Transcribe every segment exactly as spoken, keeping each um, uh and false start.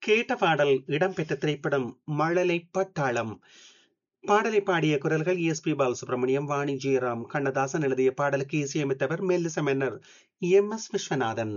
கேட்ட பாடல் இடம்பெற்ற திரைப்படம் மழலை பட்டாளம். பாடலை பாடிய குரல்கள் எஸ் பி பாலசுப்ரமணியம், வாணி ஜெயராம். கண்ணதாசன் எழுதிய பாடலுக்கு இசையமைத்தவர் மெல்லிச மன்னர் எம் எஸ் விஸ்வநாதன்.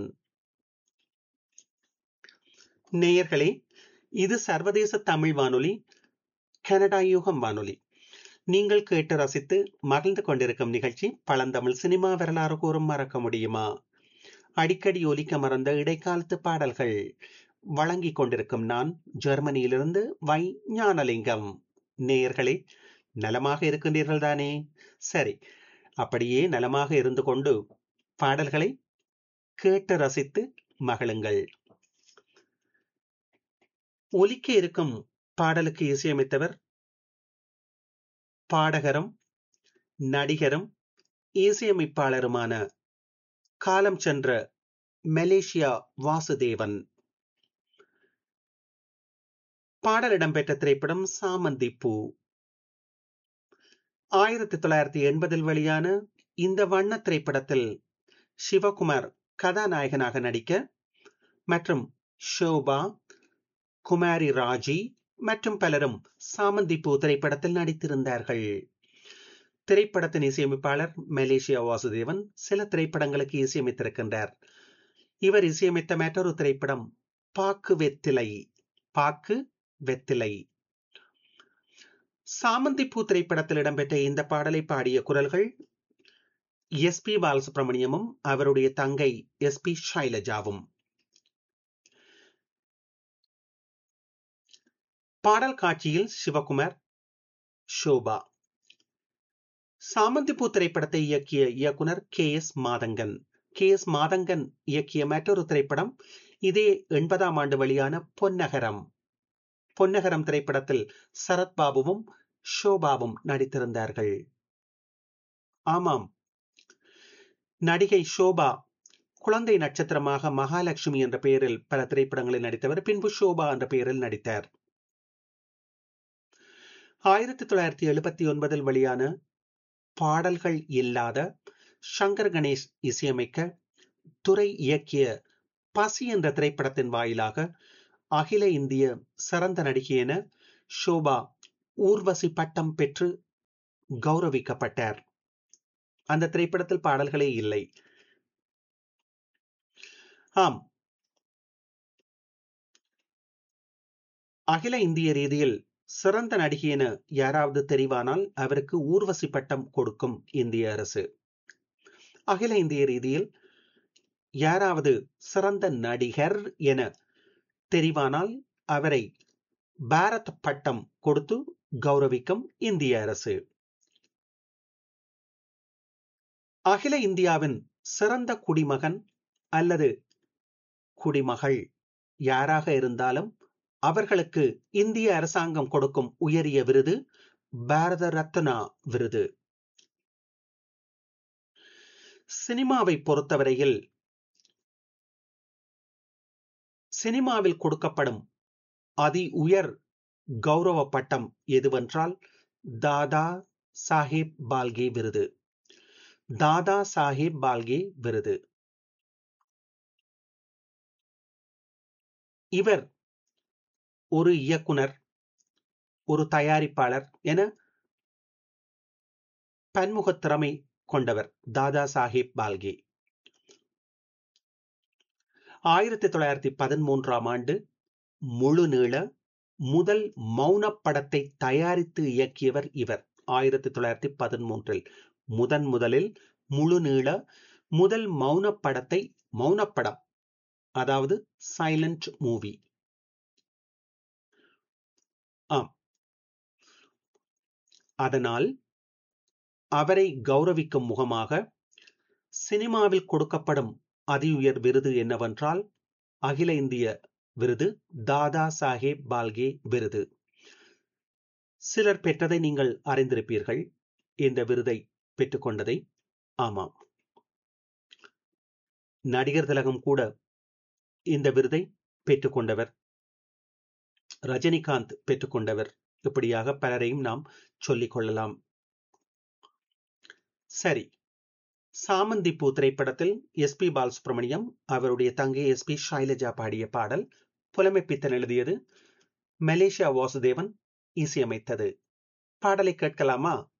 நேயர்களே, இது சர்வதேச தமிழ் வானொலி, கனடா யூகம் வானொலி. நீங்கள் கேட்டு ரசித்து மகிழ்ந்து கொண்டிருக்கும் நிகழ்ச்சி பழந்தமிழ் சினிமா வரலாறு கூறும் மறக்க முடியுமா. அடிக்கடி ஒலிக்க மறந்த இடைக்காலத்து பாடல்கள் வழங்கிக் கொண்டிருக்கும் நான் ஜெர்மனியிலிருந்து வை ஞானலிங்கம். நேயர்களே, நலமாக இருக்கின்றீர்கள் தானே? சரி, அப்படியே நலமாக இருந்து கொண்டு பாடல்களை கேட்டு ரசித்து மகிழுங்கள். ஒலிக்க இருக்கும் பாடலுக்கு இசையமைத்தவர் பாடகரும் நடிகரும் இசையமைப்பாளருமான காலம் சென்ற மலேசியா வாசுதேவன். பாடல் இடம்பெற்ற திரைப்படம் சாமந்தி பூ. ஆயிரத்தி தொள்ளாயிரத்தி எண்பதில் வெளியான இந்த வண்ண திரைப்படத்தில் சிவகுமார் கதாநாயகனாக நடிக்க மற்றும் ஷோபா, குமாரி ராஜி மற்றும் பலரும் சாமந்தி பூ திரைப்படத்தில் நடித்திருந்தார்கள். திரைப்படத்தின் இசையமைப்பாளர் மலேசியா வாசுதேவன் சில திரைப்படங்களுக்கு இசையமைத்திருக்கின்றார். இவர் இசையமைத்த மற்றொரு திரைப்படம் பாக்கு வெத்திலை. பாக்கு வெத்திலை. சாமந்தி பூ திரைப்படத்தில் இடம்பெற்ற இந்த பாடலை பாடிய குரல்கள் எஸ் பி பாலசுப்ரமணியமும் அவருடைய தங்கை எஸ் பி ஷைலஜாவும். பாடல் காட்சியில் சிவகுமார், ஷோபா. சாமந்தி பூ திரைப்படத்தை இயக்கிய இயக்குனர் K S Mathangan. K S Mathangan இயக்கிய மற்றொரு திரைப்படம் இதே எண்பதாம் ஆண்டு வெளியான பொன்னகரம். பொன்னகரம் திரைப்படத்தில் சரத்பாபுவும் ஷோபாவும் நடித்திருந்தார்கள். ஆமாம், நடிகை ஷோபா குழந்தை நட்சத்திரமாக மகாலட்சுமி என்ற பெயரில் பல திரைப்படங்களில் நடித்தவர். பின்பு ஷோபா என்ற பெயரில் நடித்தார். ஆயிரத்தி தொள்ளாயிரத்தி எழுபத்தி ஒன்பதில் வெளியான பாடல்கள் இல்லாத, சங்கர் கணேஷ் இசையமைக்க, துரை இயக்கிய பசி என்ற திரைப்படத்தின் வாயிலாக அகில இந்திய சிறந்த நடிகை என ஷோபா ஊர்வசி பட்டம் பெற்று கௌரவிக்கப்பட்டார். அந்த திரைப்படத்தில் பாடல்களே இல்லை. ஆம், அகில இந்திய ரீதியில் சிறந்த நடிகை என யாராவது தெரிவானால் அவருக்கு ஊர்வசி பட்டம் கொடுக்கும் இந்திய அரசு. அகில இந்திய ரீதியில் யாராவது சிறந்த நடிகர் என தெரிவானால் அவரை பாரத் பட்டம் கொடுத்து கௌரவிக்கும் இந்திய அரசு. அகில இந்தியாவின் சிறந்த குடிமகன் அல்லது குடிமகள் யாராக இருந்தாலும் அவர்களுக்கு இந்திய அரசாங்கம் கொடுக்கும் உயரிய விருது பாரத ரத்னா விருது. சினிமாவை பொறுத்தவரையில் சினிமாவில் கொடுக்கப்படும் அதி உயர் கௌரவ பட்டம் எதுவென்றால் தாதா சாஹேப் பால்கே விருது. தாதா சாஹேப் பால்கே விருது. இவர் ஒரு இயக்குனர், ஒரு தயாரிப்பாளர் என பன்முகத் திறமை கொண்டவர் தாதா சாஹேப் பால்கே. ஆயிரத்தி தொள்ளாயிரத்தி பதிமூன்றாம் ஆண்டு முழு நீள முதல் மௌன படத்தை தயாரித்து இயக்கியவர் இவர். ஆயிரத்தி தொள்ளாயிரத்தி பதிமூன்றில் முதன் முதலில் முழு நீள முதல் மௌன படத்தை, மௌனப்படம் அதாவது சைலண்ட் மூவி. ஆம், அதனால் அவரை கௌரவிக்கும் முகமாக சினிமாவில் கொடுக்கப்படும் அதி உயர் விருது என்னவென்றால் அகில இந்திய விருது தாதா சாஹேப் பால்கே விருது. சிலர் பெற்றதை நீங்கள் அறிந்திருப்பீர்கள், இந்த விருதை பெற்றுக்கொண்டதை. ஆமாம், நடிகர் திலகம் கூட இந்த விருதை பெற்றுக்கொண்டவர், ரஜினிகாந்த் பெற்றுக்கொண்டவர். இப்படியாக பலரையும் நாம் சொல்லிக் கொள்ளலாம். சரி, சாமந்தி பூ திரைப்படத்தில் எஸ் பி பாலசுப்ரமணியம், அவருடைய தங்கை எஸ் பி ஷைலஜா பாடிய பாடல் புலமைப்பித்தன் எழுதியது, மலேசியா வாசுதேவன் இசையமைத்தது. பாடலை கேட்கலாமா?